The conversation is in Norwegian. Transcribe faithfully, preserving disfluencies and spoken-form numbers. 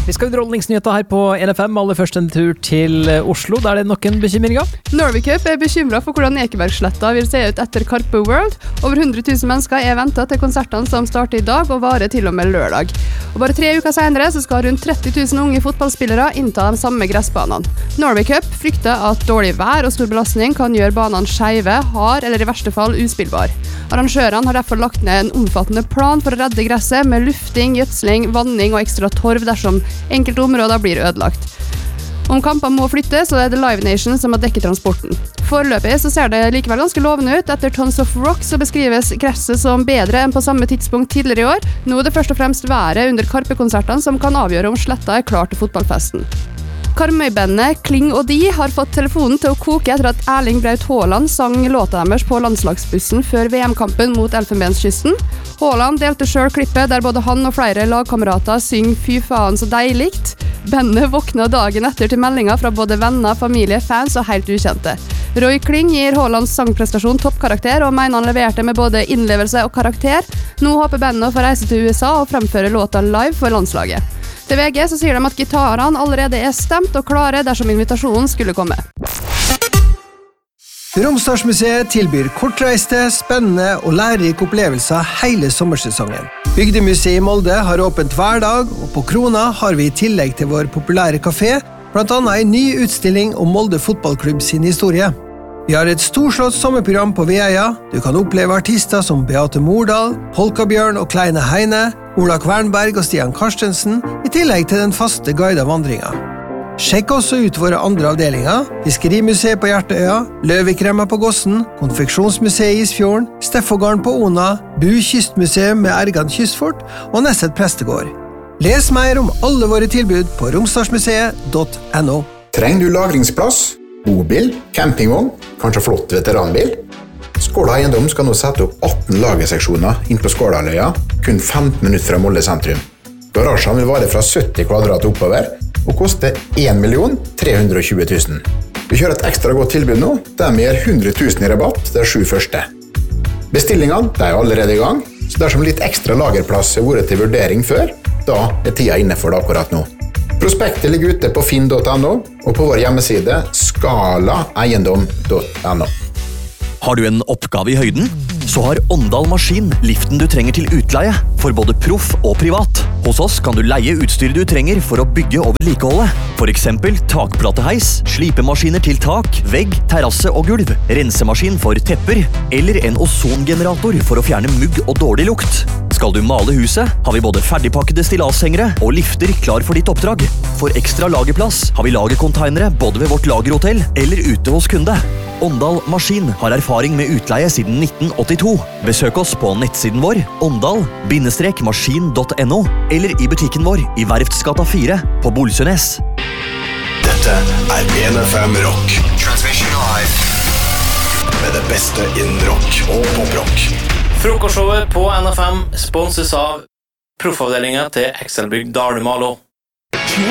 Vi skal underholdningsnyheter her på N F M. Aller først en tur til Oslo. Der er det noen bekymringer. Norway Cup er bekymret for hvordan Ekebergsletta vil se ut etter Karpe World. Over hundre tusen mennesker er ventet til konsertene som starter i dag og varer til og med lørdag. Og bare tre uker senere så skal rundt tretti tusen unge fotballspillere innta de samme gressbanene. Norway Cup frykter at dårlig vær og stor belastning kan gjøre banene skeive, hard eller i verste fall uspillbar. Arrangørene har derfor lagt ned en omfattende plan for å redde gresset med lufting, gjødsling, vanning og ekstra torv dersom enkelte områder blir ødelagt. Om kampene må flytte, så er det Live Nation som har dekket transporten. Foreløpig så ser det likevel ganske lovende ut. Etter Tons of Rock så beskrives gresset som bedre enn på samme tidspunkt tidligere i år. Nå er det først og fremst været under Karpe-konsertene som kan avgjøre om sletta er klar til fotballfesten. Karmøy-bandet Kling og De har fått telefonen til å koke etter at Erling Braut Haaland sang låta deres på landslagsbussen før V M-kampen mot Elfenbenskysten. Haaland delte selv klippet der både han og flere lagkamerater synger «Fy faen så deiligt». Bandet våkna dagen etter til meldinger fra både venner, familie, fans og helt ukjente. Roy Kling gir Haalands sangprestasjon toppkarakter og mener han leverte med både innlevelse og karakter. Nå håper bandet å få reise til U S A og fremføre låta live for landslaget. Til V G så sier de at gitarene allerede er stemt og klare dersom invitasjonen skulle komme. Romsdalsmuseet tilbyr kortreiste, spennende og lærerike opplevelser hele sommersesongen. Bygdemuseet i Molde har åpent hver dag, og på Krona har vi i tillegg til vår populære kafé, blant annet en ny utstilling om Molde fotballklubb sin historie. Vi har et storslått sommerprogram på Veia. Du kan oppleve artister som Beate Mordal, Polkabjørn og Kleine Heine, Ola Kvernberg og Stian Karstensen, i tillegg til den faste guidede vandringa. Sjekk også ut våre andre avdelinger, Fiskerimuseet på Hjerteøya, Løvikremma på Gossen, Konfeksjonsmuseet i Isfjorden, Steffogården på Ona, Bu Kystmuseum med Ergan Kystfort og Nesset Prestegård. Les mer om alle våre tilbud på romsdalsmuseet punktum no. Trenger du lagringsplass, bobil, campingvogn, kanskje flott veteranbil? Skåla Eiendom skal nå sette opp atten lagerseksjoner inn på Skålaløya, kun femten minutter fra Molde sentrum. Garasjen vil vare fra sytti kvadrat oppover, og koste en million tre hundre og tjue tusen. Vi kjører et ekstra godt tilbud nå, der vi gir hundre tusen i rabatt de sju første. Bestillingene de er allerede i gang, så dersom litt ekstra lagerplass har vært til vurdering før, da er tida inne for det akkurat nå. Prospektet ligger ute på finn punktum no og på vår hjemmeside skala eiendom punktum no. Har du en oppgave i høyden? Så har Åndal Maskin liften du trenger til utleie, for både proff og privat. Hos oss kan du leie utstyr du trenger for å bygge og vedlikeholde. For eksempel takplateheis, slipemaskiner til tak, vegg, terrasse og gulv, rensemaskin for tepper, eller en ozongenerator for å fjerne mugg og dårlig lukt. Skal du male huset, har vi både ferdigpakkede stillashengere og lifter klar for ditt oppdrag. For ekstra lagerplass har vi lagercontainere både ved vårt lagerhotell eller ute hos kunde. Åndal Maskin har erfaring med utleie siden nitten åttito. Besøk oss på nettsiden vår åndal maskin punktum no eller i butikken vår i Verftsgata fire på Bolsønes. Dette er N F M Rock. Transmission live. Med det beste innen rock og poprock. Frokostshowet på N F M sponses av proffavdelingen til Excelbygg Dalumalo.